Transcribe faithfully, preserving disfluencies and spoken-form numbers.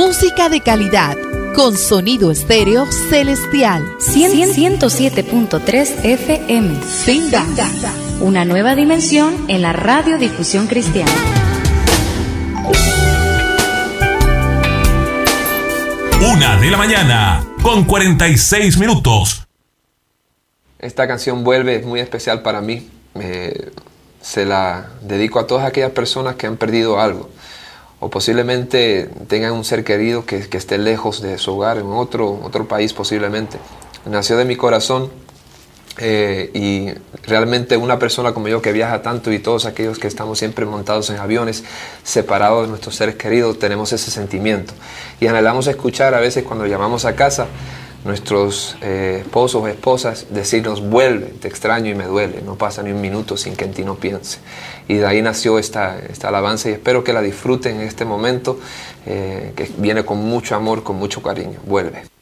Música de calidad, con sonido estéreo celestial. ciento siete punto tres F M. Finda. Una nueva dimensión en la radiodifusión cristiana. Una de la mañana, con cuarenta y seis minutos. Esta canción Vuelve es muy especial para mí. Eh, se la dedico a todas aquellas personas que han perdido algo, o posiblemente tengan un ser querido que, que esté lejos de su hogar, en otro, otro país posiblemente. Nació de mi corazón eh, y realmente una persona como yo que viaja tanto, y todos aquellos que estamos siempre montados en aviones, separados de nuestros seres queridos, tenemos ese sentimiento. Y anhelamos escuchar a veces cuando llamamos a casa, nuestros eh, esposos o esposas decirnos: vuelve, te extraño y me duele, no pasa ni un minuto sin que en ti no piense. Y de ahí nació esta, esta alabanza, y espero que la disfruten en este momento, eh, que viene con mucho amor, con mucho cariño. Vuelve.